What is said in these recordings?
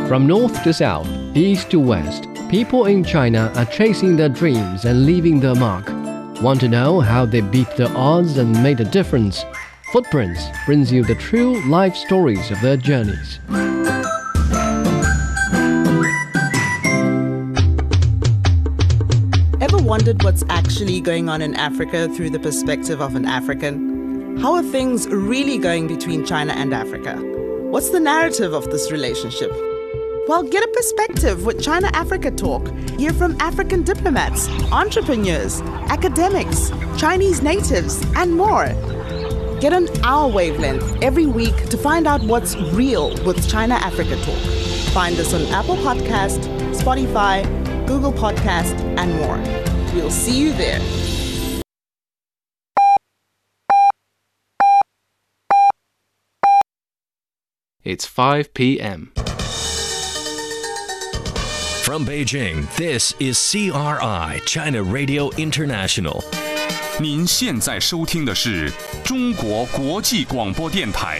From north to south, east to west, people in China are chasing their dreams and leaving their mark. Want to know how they beat the odds and made a difference? Footprints brings you the true life stories of their journeys. Ever wondered what's actually going on in Africa through the perspective of an African? How are things really going between China and Africa? What's the narrative of this relationship? Well, get a perspective with China-Africa Talk. Hear from African diplomats, entrepreneurs, academics, Chinese natives, and more. Get on our wavelength every week to find out what's real with China-Africa Talk. Find us on Apple Podcast, Spotify, Google Podcast, and more. We'll see you there. It's 5 p.m. From Beijing, this is CRI, China Radio International. 您现在收听的是中国国际广播电台。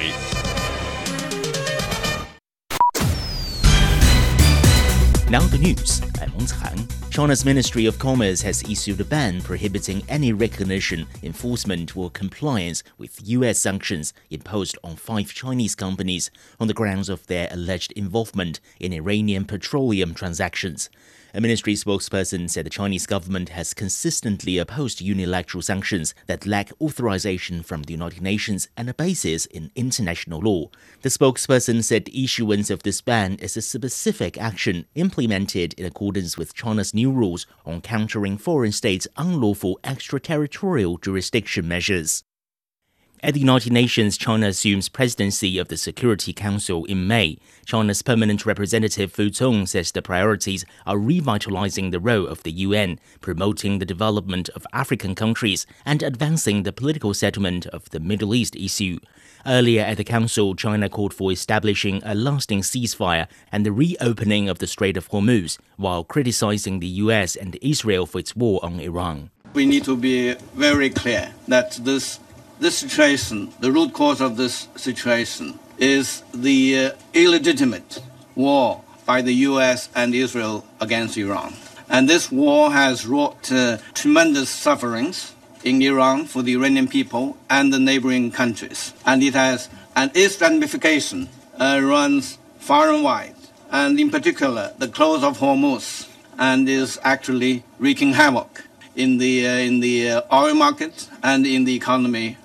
Now the news. I'm Meng Han. China's Ministry of Commerce has issued a ban prohibiting any recognition, enforcement, or compliance with U.S. sanctions imposed on 5 Chinese companies on the grounds of their alleged involvement in Iranian petroleum transactions. A ministry spokesperson said the Chinese government has consistently opposed unilateral sanctions that lack authorization from the United Nations and a basis in international law. The spokesperson said the issuance of this ban is a specific action implemented in accordance with China's new rules on countering foreign states' unlawful extraterritorial jurisdiction measures. At the United Nations, China assumes presidency of the Security Council in May. China's permanent representative Fu Cong says the priorities are revitalizing the role of the UN, promoting the development of African countries, and advancing the political settlement of the Middle East issue. Earlier at the Council, China called for establishing a lasting ceasefire and the reopening of the Strait of Hormuz, while criticizing the US and Israel for its war on Iran. We need to be very clear that this situation, the root cause of this situation, is the illegitimate war by the U.S. and Israel against Iran. And this war has wrought tremendous sufferings in Iran for the Iranian people and the neighboring countries. And its ramification runs far and wide. And in particular, the close of Hormuz, and is actually wreaking havoc in the oil market and in the economy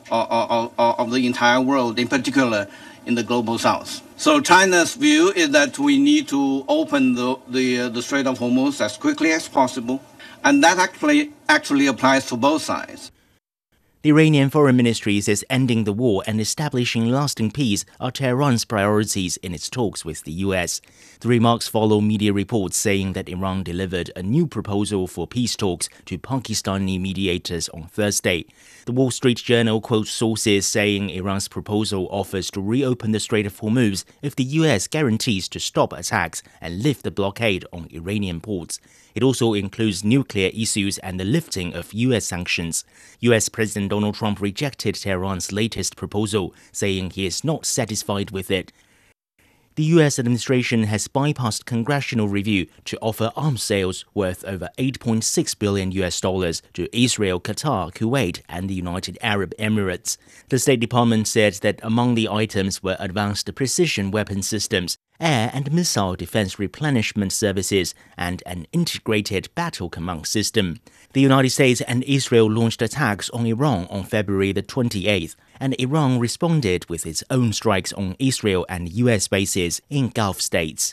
of the entire world, in particular in the global south. So China's view is that we need to open the Strait of Hormuz as quickly as possible, and that actually applies to both sides. The Iranian Foreign Ministry says ending the war and establishing lasting peace are Tehran's priorities in its talks with the US. The remarks follow media reports saying that Iran delivered a new proposal for peace talks to Pakistani mediators on Thursday. The Wall Street Journal quotes sources saying Iran's proposal offers to reopen the Strait of Hormuz if the US guarantees to stop attacks and lift the blockade on Iranian ports. It also includes nuclear issues and the lifting of U.S. sanctions. U.S. President Donald Trump rejected Tehran's latest proposal, saying he is not satisfied with it. The U.S. administration has bypassed congressional review to offer arms sales worth over $8.6 billion to Israel, Qatar, Kuwait, and the United Arab Emirates. The State Department said that among the items were advanced precision weapon systems, air and missile defense replenishment services, and an integrated battle command system. The United States and Israel launched attacks on Iran on February the 28th, and Iran responded with its own strikes on Israel and U.S. bases in Gulf states.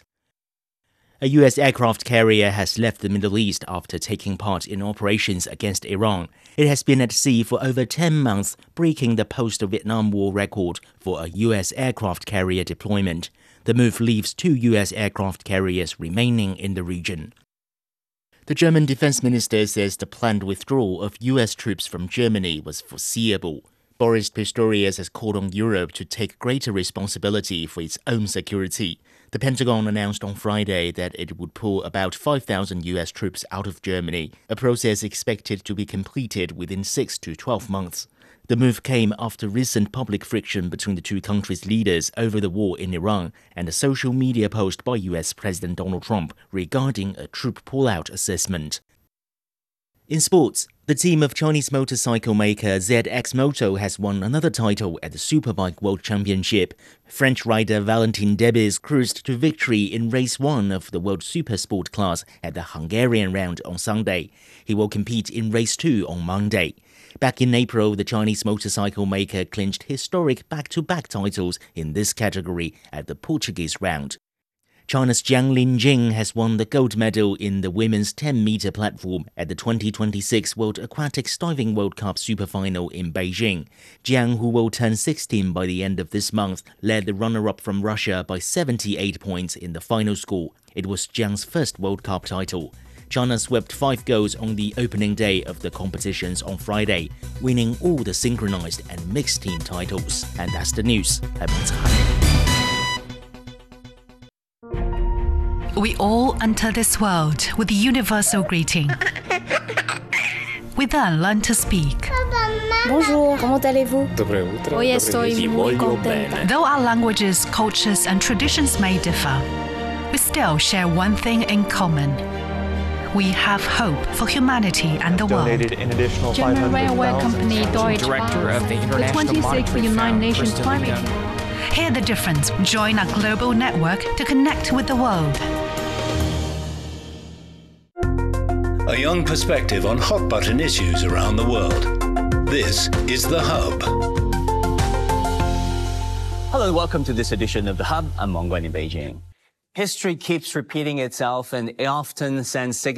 A U.S. aircraft carrier has left the Middle East after taking part in operations against Iran. It has been at sea for over 10 months, breaking the post-Vietnam War record for a U.S. aircraft carrier deployment. The move leaves 2 U.S. aircraft carriers remaining in the region. The German defense minister says the planned withdrawal of U.S. troops from Germany was foreseeable. Boris Pistorius has called on Europe to take greater responsibility for its own security. The Pentagon announced on Friday that it would pull about 5,000 U.S. troops out of Germany, a process expected to be completed within 6 to 12 months. The move came after recent public friction between the two countries' leaders over the war in Iran and a social media post by US President Donald Trump regarding a troop pullout assessment. In sports, the team of Chinese motorcycle maker ZX Moto has won another title at the Superbike World Championship. French rider Valentin Debis cruised to victory in Race 1 of the World Supersport class at the Hungarian round on Sunday. He will compete in Race 2 on Monday. Back in April, the Chinese motorcycle maker clinched historic back-to-back titles in this category at the Portuguese round. China's Jiang Linjing has won the gold medal in the women's 10-meter platform at the 2026 World Aquatics Diving World Cup Superfinal in Beijing. Jiang, who will turn 16 by the end of this month, led the runner-up from Russia by 78 points in the final score. It was Jiang's first World Cup title. China swept 5 goals on the opening day of the competitions on Friday, winning all the synchronized and mixed team titles. And that's the news. We all enter this world with the universal greeting. We then learn to speak. Bonjour, comment allez-vous? Hoy estoy muy contenta. Though our languages, cultures, and traditions may differ, we still share one thing in common. We have hope for humanity and the world. German railway company Deutsche Director of the the International 26th United Nations Climate. Hear the difference. Join our global network to connect with the world. A young perspective on hot-button issues around the world. This is The Hub. Hello, welcome to this edition of The Hub. I'm Meng Guan in Beijing. History keeps repeating itself, and it often sends signals